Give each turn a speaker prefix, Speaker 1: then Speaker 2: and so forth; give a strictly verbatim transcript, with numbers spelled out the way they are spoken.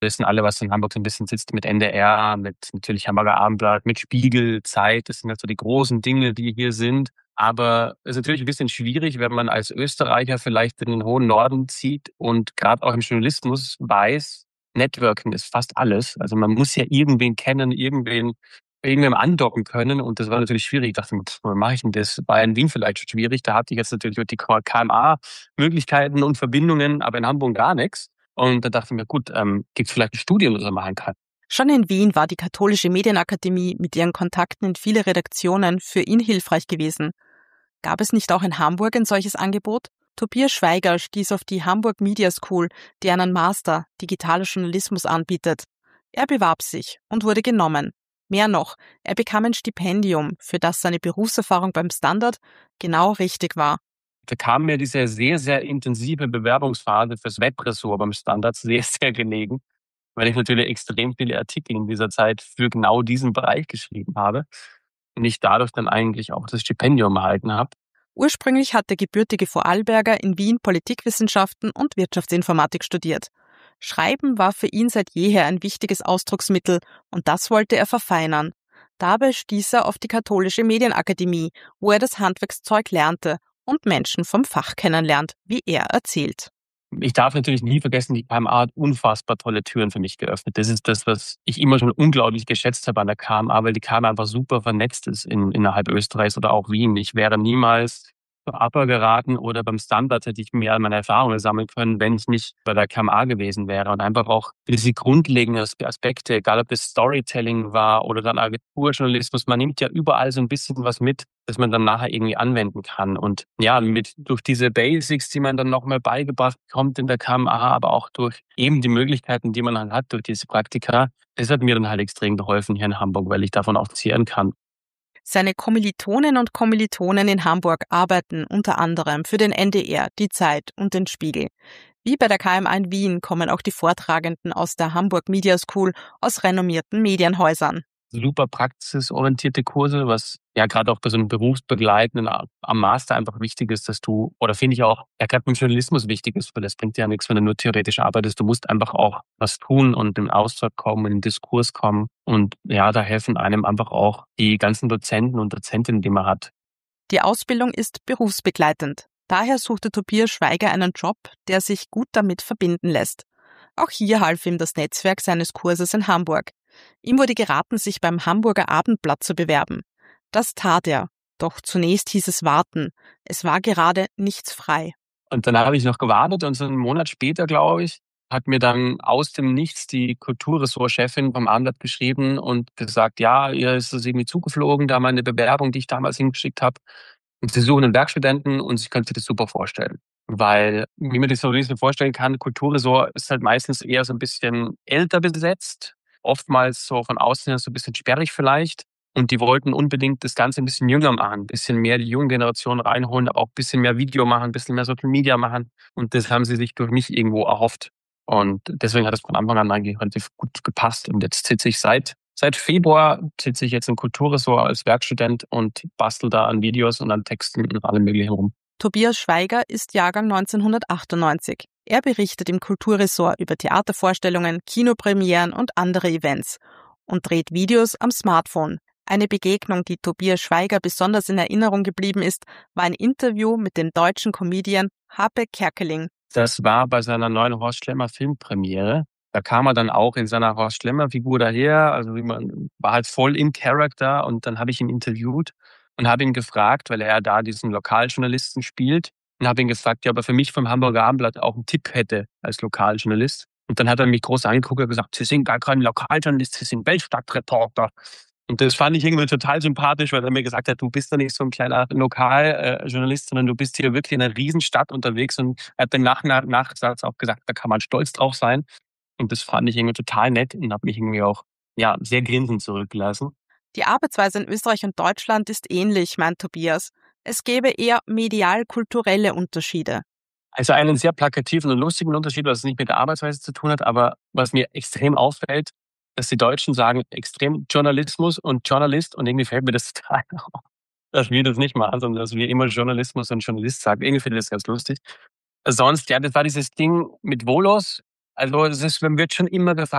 Speaker 1: wissen alle, was in Hamburg so ein bisschen sitzt mit N D R, mit natürlich Hamburger Abendblatt, mit Spiegel, Zeit. Das sind halt so die großen Dinge, die hier sind. Aber es ist natürlich ein bisschen schwierig, wenn man als Österreicher vielleicht in den hohen Norden zieht und gerade auch im Journalismus weiß, Networking ist fast alles. Also man muss ja irgendwen kennen, irgendwen irgendwem andocken können. Und das war natürlich schwierig. Ich dachte, pff, wie mache ich denn das? War in Wien vielleicht schon schwierig. Da hatte ich jetzt natürlich die K M A-Möglichkeiten und Verbindungen, aber in Hamburg gar nichts. Und da dachte ich mir, gut, ähm, gibt es vielleicht ein Studium, das man machen kann?
Speaker 2: Schon in Wien war die Katholische Medienakademie mit ihren Kontakten in viele Redaktionen für ihn hilfreich gewesen. Gab es nicht auch in Hamburg ein solches Angebot? Tobias Schweiger stieß auf die Hamburg Media School, die einen Master Digitaler Journalismus anbietet. Er bewarb sich und wurde genommen. Mehr noch, er bekam ein Stipendium, für das seine Berufserfahrung beim Standard genau richtig war.
Speaker 1: Da kam mir diese sehr, sehr intensive Bewerbungsphase fürs Webressort beim Standard sehr, sehr gelegen, weil ich natürlich extrem viele Artikel in dieser Zeit für genau diesen Bereich geschrieben habe und ich dadurch dann eigentlich auch das Stipendium erhalten habe.
Speaker 2: Ursprünglich hat der gebürtige Vorarlberger in Wien Politikwissenschaften und Wirtschaftsinformatik studiert. Schreiben war für ihn seit jeher ein wichtiges Ausdrucksmittel und das wollte er verfeinern. Dabei stieß er auf die Katholische Medienakademie, wo er das Handwerkszeug lernte und Menschen vom Fach kennenlernt, wie er erzählt.
Speaker 1: Ich darf natürlich nie vergessen, die K M A hat unfassbar tolle Türen für mich geöffnet. Das ist das, was ich immer schon unglaublich geschätzt habe an der K M A, weil die K M A einfach super vernetzt ist in, innerhalb Österreichs oder auch Wien. Ich wäre niemals zur A P A geraten oder beim Standard hätte ich mehr meine Erfahrungen sammeln können, wenn ich nicht bei der K M A gewesen wäre. Und einfach auch diese grundlegenden Aspekte, egal ob das Storytelling war oder dann Agenturjournalismus, man nimmt ja überall so ein bisschen was mit, das man dann nachher irgendwie anwenden kann. Und ja, mit durch diese Basics, die man dann nochmal beigebracht bekommt in der K M A, aber auch durch eben die Möglichkeiten, die man dann hat durch diese Praktika, das hat mir dann halt extrem geholfen hier in Hamburg, weil ich davon auch zehren kann.
Speaker 2: Seine Kommilitonen und Kommilitonen in Hamburg arbeiten unter anderem für den N D R, die Zeit und den Spiegel. Wie bei der K M A in Wien kommen auch die Vortragenden aus der Hamburg Media School aus renommierten Medienhäusern.
Speaker 1: Super praxisorientierte Kurse, was ja gerade auch bei so einem berufsbegleitenden am Master einfach wichtig ist, dass du, oder finde ich auch, ja gerade beim Journalismus wichtig ist, weil das bringt dir ja nichts, wenn du nur theoretisch arbeitest. Du musst einfach auch was tun und in den Austausch kommen, in den Diskurs kommen. Und ja, da helfen einem einfach auch die ganzen Dozenten und Dozentinnen, die man hat.
Speaker 2: Die Ausbildung ist berufsbegleitend. Daher suchte Tobias Schweiger einen Job, der sich gut damit verbinden lässt. Auch hier half ihm das Netzwerk seines Kurses in Hamburg. Ihm wurde geraten, sich beim Hamburger Abendblatt zu bewerben. Das tat er. Doch zunächst hieß es warten. Es war gerade nichts frei.
Speaker 1: Und dann habe ich noch gewartet und so einen Monat später, glaube ich, hat mir dann aus dem Nichts die Kulturressortchefin vom Abendblatt geschrieben und gesagt, ja, ihr ist das irgendwie zugeflogen, da meine Bewerbung, die ich damals hingeschickt habe. Und sie suchen einen Werkstudenten und sie können sich das super vorstellen. Weil, wie man sich so ein bisschen vorstellen kann, Kulturressort ist halt meistens eher so ein bisschen älter besetzt. Oftmals so von außen her so ein bisschen sperrig vielleicht. Und die wollten unbedingt das Ganze ein bisschen jünger machen, ein bisschen mehr die junge Generation reinholen, aber auch ein bisschen mehr Video machen, ein bisschen mehr Social Media machen. Und das haben sie sich durch mich irgendwo erhofft. Und deswegen hat es von Anfang an eigentlich relativ gut gepasst. Und jetzt sitze ich seit Seit Februar sitze ich jetzt im Kulturressort als Werkstudent und bastel da an Videos und an Texten und allem Möglichen rum.
Speaker 2: Tobias Schweiger ist Jahrgang neunzehnhundertachtundneunzig. Er berichtet im Kulturressort über Theatervorstellungen, Kinopremieren und andere Events und dreht Videos am Smartphone. Eine Begegnung, die Tobias Schweiger besonders in Erinnerung geblieben ist, war ein Interview mit dem deutschen Comedian Hape Kerkeling.
Speaker 1: Das war bei seiner neuen Horst Schlemmer Filmpremiere. Da kam er dann auch in seiner Horst Schlemmer-Figur daher, also wie man war halt voll in Character und dann habe ich ihn interviewt und habe ihn gefragt, weil er da diesen Lokaljournalisten spielt und habe ihn gefragt, ja, ob er für mich vom Hamburger Abendblatt auch einen Tipp hätte als Lokaljournalist. Und dann hat er mich groß angeguckt und gesagt, Sie sind gar kein Lokaljournalist, Sie sind Weltstadtreporter. Und das fand ich irgendwie total sympathisch, weil er mir gesagt hat, du bist doch nicht so ein kleiner Lokaljournalist, sondern du bist hier wirklich in einer Riesenstadt unterwegs. Und er hat den Nach Nachsatz auch gesagt, da kann man stolz drauf sein. Und das fand ich irgendwie total nett und habe mich irgendwie auch ja, sehr grinsend zurückgelassen.
Speaker 2: Die Arbeitsweise in Österreich und Deutschland ist ähnlich, meint Tobias. Es gäbe eher medial-kulturelle Unterschiede.
Speaker 1: Also einen sehr plakativen und lustigen Unterschied, was nicht mit der Arbeitsweise zu tun hat, aber was mir extrem auffällt, dass die Deutschen sagen extrem Journalismus und Journalist und irgendwie fällt mir das total auf, dass wir das nicht machen, sondern dass wir immer Journalismus und Journalist sagen. Irgendwie finde ich das ganz lustig. Sonst, ja, das war dieses Ding mit Volos. Also es ist, man wird schon immer gefragt,